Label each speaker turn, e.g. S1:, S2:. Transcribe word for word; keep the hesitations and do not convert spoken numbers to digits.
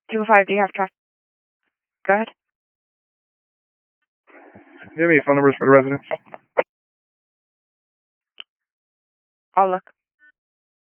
S1: two oh five, do you have traffic? Go ahead.
S2: Do you have any phone numbers for the residents?
S1: I'll look.